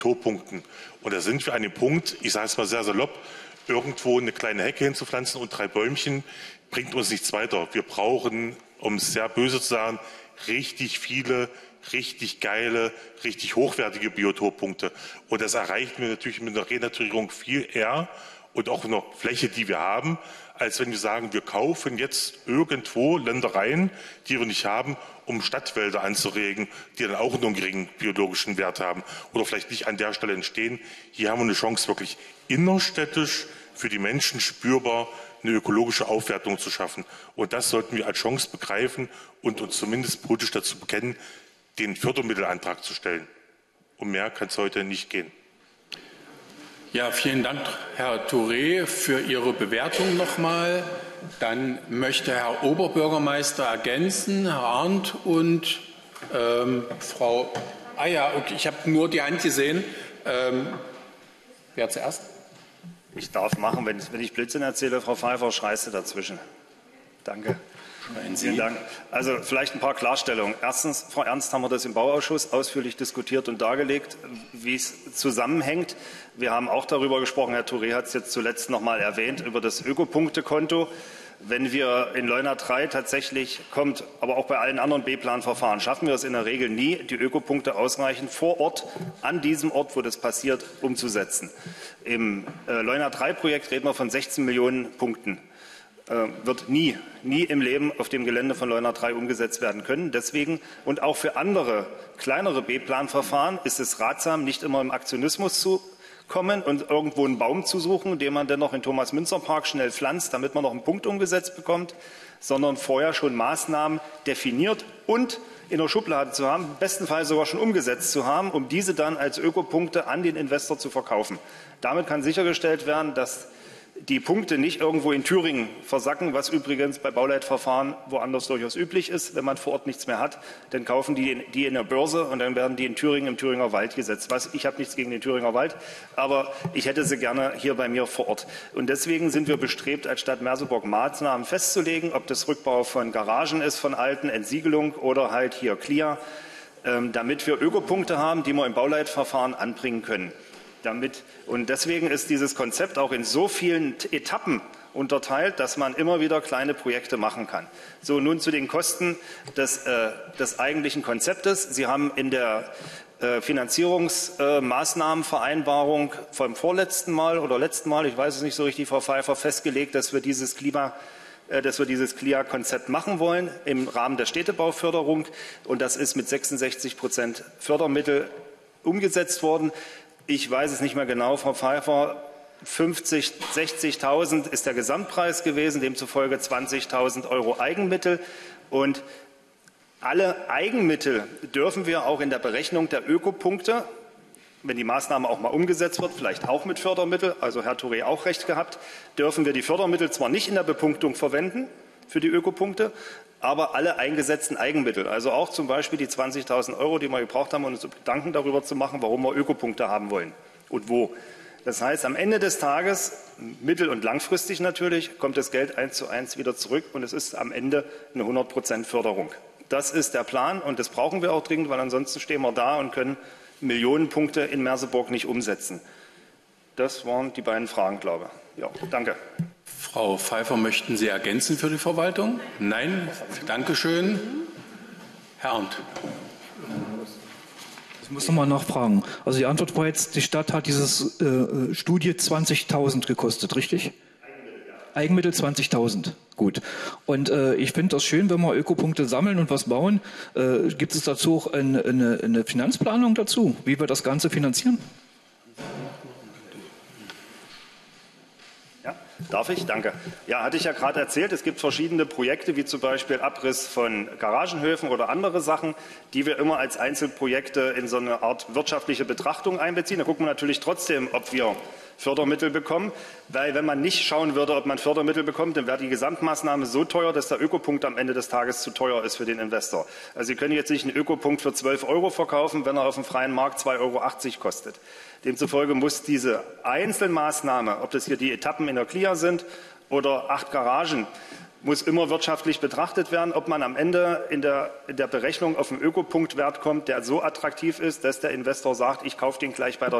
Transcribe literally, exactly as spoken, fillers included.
Biotopppunkten. Und da sind wir an dem Punkt, ich sage es mal sehr salopp, irgendwo eine kleine Hecke hinzupflanzen und drei Bäumchen bringt uns nichts weiter. Wir brauchen, um es sehr böse zu sagen, richtig viele, richtig geile, richtig hochwertige Biotoppunkte. Und das erreichen wir natürlich mit einer Renaturierung viel eher und auch in der Fläche, die wir haben, als wenn wir sagen, wir kaufen jetzt irgendwo Ländereien, die wir nicht haben, um Stadtwälder anzuregen, die dann auch nur einen geringen biologischen Wert haben oder vielleicht nicht an der Stelle entstehen. Hier haben wir eine Chance, wirklich innerstädtisch für die Menschen spürbar eine ökologische Aufwertung zu schaffen. Und das sollten wir als Chance begreifen und uns zumindest politisch dazu bekennen, den Fördermittelantrag zu stellen. Um mehr kann es heute nicht gehen. Ja, vielen Dank, Herr Touré, für Ihre Bewertung nochmal. Dann möchte Herr Oberbürgermeister ergänzen, Herr Arndt und ähm, Frau. Ah ja, okay, ich habe nur die Hand gesehen. Ähm, wer zuerst? Ich darf machen, wenn, wenn ich Blödsinn erzähle, Frau Pfeiffer, schreist du dazwischen. Danke. Vielen Dank. Also vielleicht ein paar Klarstellungen. Erstens, Frau Ernst, haben wir das im Bauausschuss ausführlich diskutiert und dargelegt, wie es zusammenhängt. Wir haben auch darüber gesprochen, Herr Touré hat es jetzt zuletzt noch mal erwähnt, über das Ökopunktekonto. Wenn wir in Leuna drei tatsächlich kommt, aber auch bei allen anderen B-Plan-Verfahren, schaffen wir es in der Regel nie, die Ökopunkte ausreichend vor Ort, an diesem Ort, wo das passiert, umzusetzen. Im äh, Leuna drei Projekt reden wir von sechzehn Millionen Punkten. Wird nie, nie im Leben auf dem Gelände von Leuna drei umgesetzt werden können. Deswegen und auch für andere kleinere B-Plan-Verfahren ist es ratsam, nicht immer im Aktionismus zu kommen und irgendwo einen Baum zu suchen, den man dann noch in Thomas-Münzer-Park schnell pflanzt, damit man noch einen Punkt umgesetzt bekommt, sondern vorher schon Maßnahmen definiert und in der Schublade zu haben, im besten Fall sogar schon umgesetzt zu haben, um diese dann als Ökopunkte an den Investor zu verkaufen. Damit kann sichergestellt werden, dass die Punkte nicht irgendwo in Thüringen versacken, was übrigens bei Bauleitverfahren woanders durchaus üblich ist. Wenn man vor Ort nichts mehr hat, dann kaufen die in, die in der Börse und dann werden die in Thüringen im Thüringer Wald gesetzt. Was, ich habe nichts gegen den Thüringer Wald, aber ich hätte sie gerne hier bei mir vor Ort. Und deswegen sind wir bestrebt, als Stadt Merseburg Maßnahmen festzulegen, ob das Rückbau von Garagen ist, von alten, Entsiegelung oder halt hier Clear, ähm, damit wir Ökopunkte haben, die wir im Bauleitverfahren anbringen können. Damit, und deswegen ist dieses Konzept auch in so vielen Etappen unterteilt, dass man immer wieder kleine Projekte machen kann. So, nun zu den Kosten des, äh, des eigentlichen Konzeptes. Sie haben in der äh, Finanzierungsmaßnahmenvereinbarung äh, vom vorletzten Mal oder letzten Mal, ich weiß es nicht so richtig, Frau Pfeiffer, festgelegt, dass wir dieses Klima äh, dass wir dieses C L I A-Konzept machen wollen im Rahmen der Städtebauförderung. Und das ist mit sechsundsechzig Prozent Fördermittel umgesetzt worden. Ich weiß es nicht mehr genau, Frau Pfeiffer, fünfzig, sechzigtausend ist der Gesamtpreis gewesen, demzufolge zwanzigtausend Euro Eigenmittel. Und alle Eigenmittel dürfen wir auch in der Berechnung der Ökopunkte, wenn die Maßnahme auch mal umgesetzt wird, vielleicht auch mit Fördermittel, also Herr Touré auch recht gehabt, dürfen wir die Fördermittel zwar nicht in der Bepunktung verwenden für die Ökopunkte, aber alle eingesetzten Eigenmittel, also auch zum Beispiel die zwanzigtausend Euro, die wir gebraucht haben, um uns Gedanken darüber zu machen, warum wir Ökopunkte haben wollen und wo. Das heißt, am Ende des Tages, mittel- und langfristig natürlich, kommt das Geld eins zu eins wieder zurück und es ist am Ende eine hundert Prozent Förderung. Das ist der Plan und das brauchen wir auch dringend, weil ansonsten stehen wir da und können Millionenpunkte in Merseburg nicht umsetzen. Das waren die beiden Fragen, glaube ich. Ja, danke. Frau Pfeiffer, möchten Sie ergänzen für die Verwaltung? Nein? Dankeschön. Herr Arndt. Ich muss noch mal nachfragen. Also die Antwort war jetzt, die Stadt hat diese äh, Studie zwanzigtausend gekostet, richtig? Eigenmittel zwanzigtausend. Gut. Und äh, ich finde das schön, wenn wir Ökopunkte sammeln und was bauen. Äh, gibt es dazu auch eine, eine, eine Finanzplanung dazu, wie wir das Ganze finanzieren? Ja, darf ich? Danke. Ja, hatte ich ja gerade erzählt, es gibt verschiedene Projekte, wie zum Beispiel Abriss von Garagenhöfen oder andere Sachen, die wir immer als Einzelprojekte in so eine Art wirtschaftliche Betrachtung einbeziehen. Da gucken wir natürlich trotzdem, ob wir Fördermittel bekommen, weil wenn man nicht schauen würde, ob man Fördermittel bekommt, dann wäre die Gesamtmaßnahme so teuer, dass der Ökopunkt am Ende des Tages zu teuer ist für den Investor. Also Sie können jetzt nicht einen Ökopunkt für zwölf Euro verkaufen, wenn er auf dem freien Markt zwei Euro achtzig kostet. Demzufolge muss diese Einzelmaßnahme, ob das hier die Etappen in der C L I A sind oder acht Garagen, muss immer wirtschaftlich betrachtet werden, ob man am Ende in der, in der Berechnung auf einen Ökopunktwert kommt, der so attraktiv ist, dass der Investor sagt, ich kaufe den gleich bei der